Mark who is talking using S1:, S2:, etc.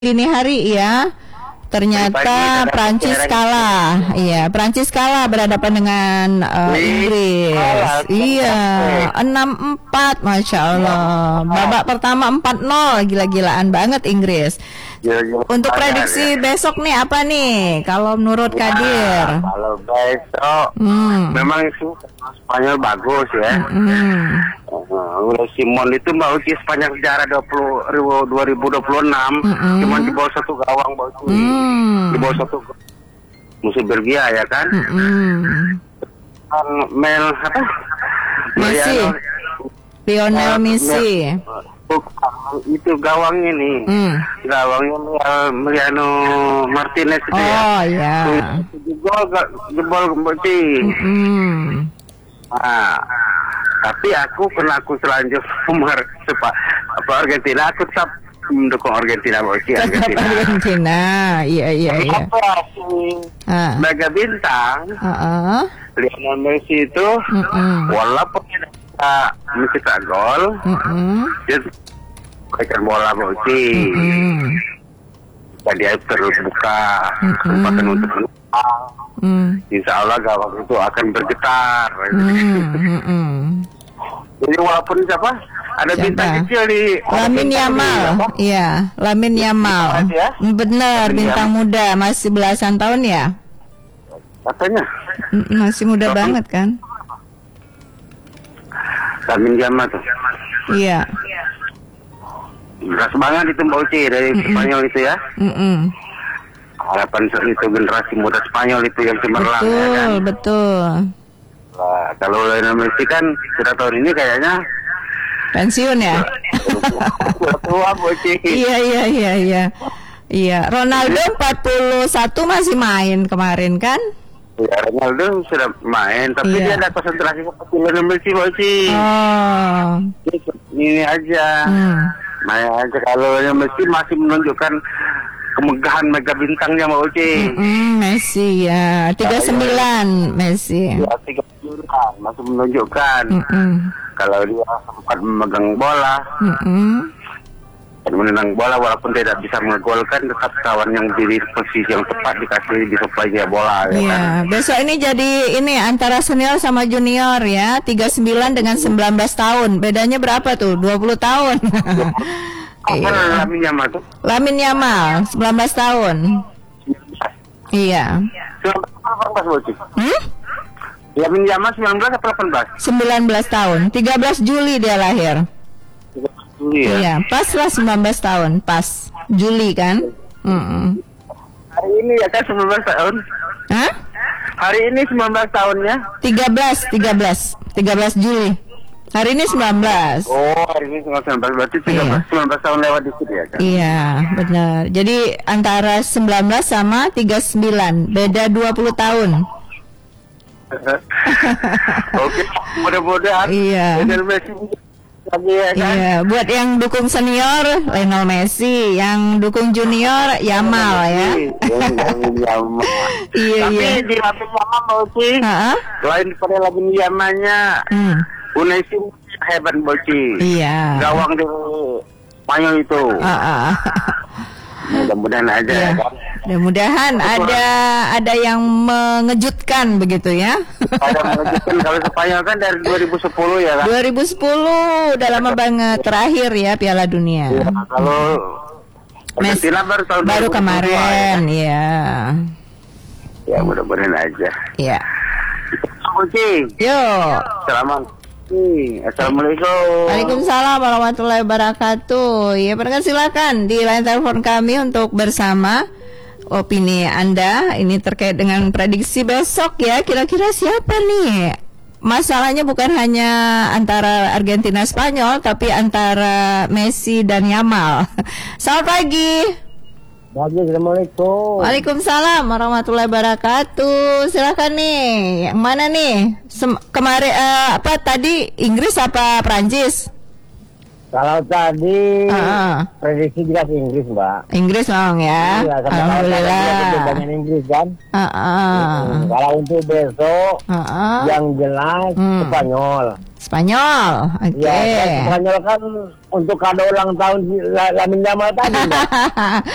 S1: Dini hari ya, ternyata Prancis kalah. Iya, Prancis kalah berhadapan dengan Inggris. Iya, 6-4, Masya Allah. Babak pertama 4-0, gila-gilaan banget Inggris. Untuk prediksi besok nih apa nih? Kalau menurut Kadir?
S2: Kalau besok, memang itu Spanyol bagus ya. Simon itu mau di sepanjang sejarah 2026 cuma di bawah satu gawang di bawah satu musuh Belgia ya kan.
S1: Lionel Messi.
S2: Itu gawang ini, gawangnya Emiliano Martinez itu ya.
S1: Oh ya.
S2: Jebol berarti. Tapi aku selanjut Argentina, aku tetap mendukung Argentina.
S1: Argentina, iya.
S2: Apa sih? Mega bintang, Lionel Messi itu, walaupun tidak mencetak gol, dia berikan bola berarti. Dia terus buka kesempatan untuk menang. Insya Allah gawang itu akan bergetar. Jadi walaupun ada bintang kecil di
S1: Lamine Yamal, iya, Lamine Yamal, benar, bintang muda, masih belasan tahun ya,
S2: katanya,
S1: masih muda banget kan,
S2: Lamine Yamal tuh,
S1: iya,
S2: keras banget itu Mbak Uci dari Spanyol itu ya. Harapan itu generasi muda Spanyol itu yang cemerlang.
S1: Betul,
S2: ya kan?
S1: Betul.
S2: Nah, kalau Lionel Messi kan sudah tahun ini kayaknya
S1: pensiun ya.
S2: Tua Boci.
S1: Iya. Ronaldo 41 masih main kemarin kan?
S2: Ya, Ronaldo sudah main, tapi dia ada konsentrasi seperti Lionel Messi Boci.
S1: Oh.
S2: Ini aja. Main aja. Kalau Lionel Messi masih menunjukkan kemegahan mega bintangnya Mbak Uci.
S1: Messi ya 39 Messi.
S2: Ya 39 masih menunjukkan. Kalau dia sempat memegang bola, menendang bola walaupun tidak bisa menggolkan, tetap kawan yang di posisi yang tepat dikasih disuplai dia bola.
S1: Iya. Kan? Besok ini jadi ini antara senior sama junior ya, 39 dengan 19 tahun. Bedanya berapa tuh? 20 tahun.
S2: Lamine Yamal tuh?
S1: Lamine Yamal 19 tahun. Iya.
S2: 18 Lamine Yamal 19 atau 18?
S1: 19 tahun. 13 Juli dia lahir.
S2: 13 Juli ya?
S1: Iya, pas lah 19 tahun, pas Juli kan?
S2: Hari ini ya kan 19 tahun?
S1: Hah?
S2: Hari ini 19 tahunnya?
S1: 13 Juli. Hari ini 19.
S2: Oh, hari ini 19, berarti 19 tahun lewat dikit ya kan?
S1: Iya, benar. Jadi antara 19 sama 39, beda 20 tahun.
S2: Oke, mudah-mudahan.
S1: Iya. Iya, buat yang dukung senior Lionel Messi, yang dukung junior Yamal ya.
S2: Tapi di Lamine Yamal mau sih. Selain pada Lamine Yamalnya, Unai Simon hebat Boci.
S1: Iya.
S2: Gawang di Spanyol itu. Mudah-mudahan aja ya kan.
S1: Mudah-mudahan ada yang mengejutkan begitu ya.
S2: Ada mengejutkan kalau Spanyol kan dari 2010 ya kan.
S1: 2010 udah lama banget terakhir ya Piala Dunia.
S2: Ya, kalau Argentina baru
S1: kemarin ya.
S2: Ya mudah-mudahan aja.
S1: Iya.
S2: Boci.
S1: Yuk.
S2: Selamat. Assalamualaikum.
S1: Waalaikumsalam warahmatullahi wabarakatuh. Ya, silakan di line telepon kami untuk bersama opini Anda. Ini terkait dengan prediksi besok ya. Kira-kira siapa nih? Masalahnya bukan hanya antara Argentina Spanyol, tapi antara Messi dan Yamal. Selamat pagi.
S2: Assalamualaikum.
S1: Waalaikumsalam warahmatullahi wabarakatuh. Silakan nih, yang mana nih? Kemarin apa tadi Inggris apa Prancis?
S2: Kalau tadi prediksi jelas Inggris, Mbak.
S1: Inggris memang ya.
S2: Iya,
S1: alhamdulillah.
S2: Banyak Inggris kan. Kalau untuk besok yang jelas Spanyol.
S1: Spanyol, oke.
S2: Ya, Spanyol kan untuk kado ulang tahun Lamine Yamal tadi.